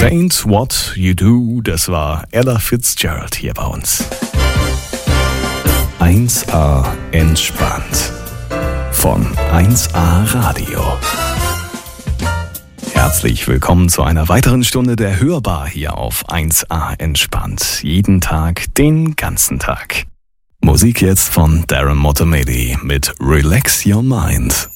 Paint What You Do, das war Ella Fitzgerald hier bei uns. 1A entspannt von 1A Radio. Herzlich willkommen zu einer weiteren Stunde der Hörbar hier auf 1A entspannt. Jeden Tag, den ganzen Tag. Musik jetzt von Darren Motomedi mit Relax Your Mind.